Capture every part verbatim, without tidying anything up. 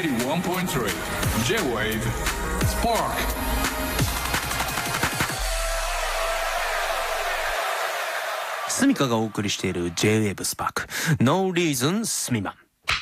エイティワンポイントスリー J-Wave Spark。 スミカがお送りしている J-Wave Spark No Reason スミマン。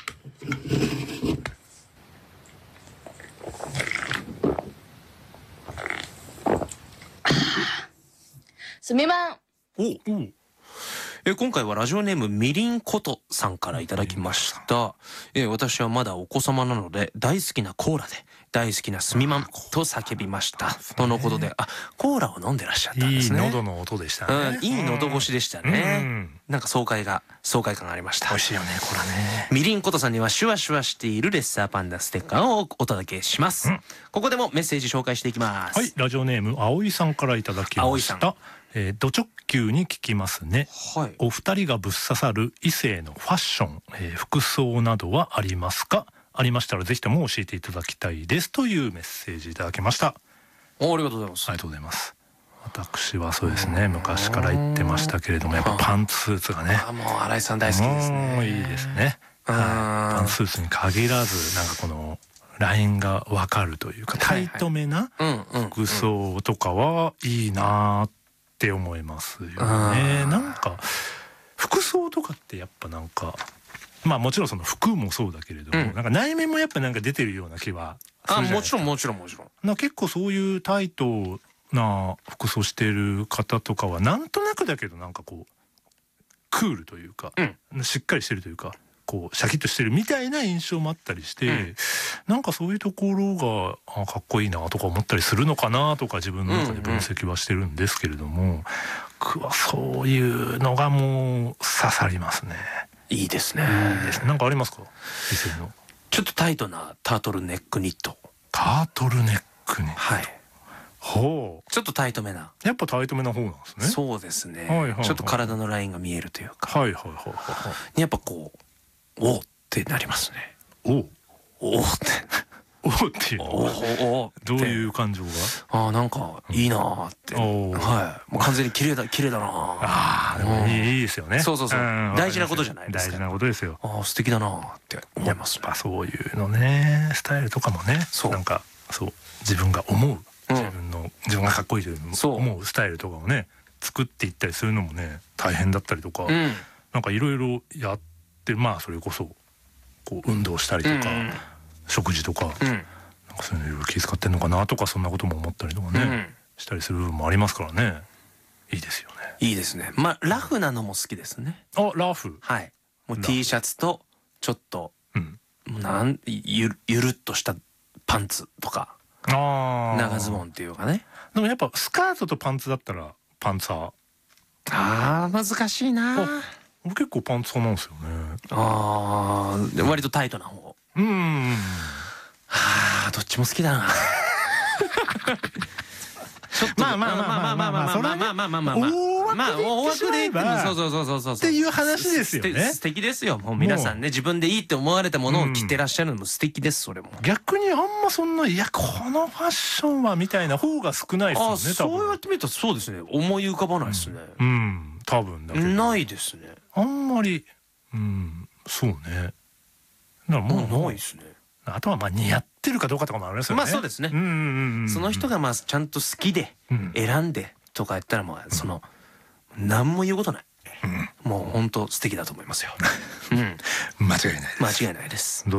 すみまん。 おおえ今回はラジオネームみりんことさんからいただきました。え私はまだお子様なので大好きなコーラで大好きなすみまんと叫びました。とのことで、あ、コーラを飲んでらっしゃったんですね。 いい喉の音でしたね。 うん、いい喉越しでしたね。なんか爽快が爽快感がありました。 美味しいよねコーラね。 みりんことさんにはシュワシュワしているレッサーパンダステッカーをお届けします。ここでもメッセージ紹介していきます。 はい、ラジオネーム葵さんからいただきました。えー、ド直球に聞きますね、はい、お二人がぶっ刺さる異性のファッション、えー、服装などはありますか？ありましたらぜひとも教えていただきたいですというメッセージいただきました。 お、ありがとうございます。 ありがとうございます。私はそうですね、昔から言ってましたけれども、やっぱパンツスーツがね、 あ、もう新井さん大好きですね。 いいですね、はい、パンツスーツに限らずなんかこのラインが分かるというかタイトめな服装とかはいいなって思いますよね。なんか服装とかってやっぱなんかまあもちろんその服もそうだけれども、うん、なんか内面もやっぱなんか出てるような気はするじゃないですか。あ、もちろんもちろんもちろん。なんか結構そういうタイトな服装してる方とかはなんとなくだけどなんかこうクールというか、うん、しっかりしてるというかこうシャキッとしてるみたいな印象もあったりして、うん、なんかそういうところがあかっこいいなとか思ったりするのかなとか自分の中で分析はしてるんですけれども、うんうん、僕はそういうのがもう刺さりますね。いいですね。いいですね。なんかありますか？異性のちょっとタイトなタートルネックニット。 タートルネックニット。 はい。 ほう。 ちょっとタイトめな。 やっぱタイトめな方なんですね。 そうですね。はいはいはい、ちょっと体のラインが見えるというか。 はいはいはいはい。 やっぱこう。おーってなりますね。 おおーっておーっていうのはどういう感情が？ ああ、なんかいいなーって、はい、もう完全に綺麗だ綺麗だなー。 ああ、でもいいですよね。 そうそうそう、大事なことじゃないですか。 大事なことですよ。 ああ、素敵だなーって思いますね。 やっぱそういうのね、スタイルとかもね、なんかそう自分が思う自分の自分がかっこいいと思うスタイルとかをね作っていったりするのもね大変だったりとか、なんかいろいろやってでまあそれこそこう運動したりとか、うん、食事とか、うん、なんかそういうのいろいろ気遣ってんのかなとかそんなことも思ったりとかね、うん、したりする部分もありますからね。いいですよね。 いいですね。まあラフなのも好きですね。 あ、ラフ。 はい。もう T シャツとちょっと、うん、なんゆるゆるっとしたパンツとか、あ長ズボンっていうかね。 でもやっぱスカートとパンツだったらパンツァー。 あー難しいな。 僕結構パンツ派なんですよね。 ああ、割とタイトな方。うん。はあ、どっちも好きだな。 まあまあまあまあまあまあまあまあまあまあまあまあ大枠で言ってもそうそうそうそうそうっていう話ですよね。 素敵ですよ。もう皆さんね自分でいいって思われたものを着てらっしゃるのも素敵です。それも逆にあんまそんないやこのファッションはみたいな方が少ないですよね。 そう言われてみるとそうですね。思い浮かばないですね。 うん、多分だけどないですね。 あんまりうんそうね。 だからもうないですね。 あとはまあ似合ってるかどうかとかもありますよね。 まあそうですね。その人がまあちゃんと好きで選んでとかやったらまあその何も言うことない。もう本当素敵だと思いますよ。 間違いないです。 間違いないです。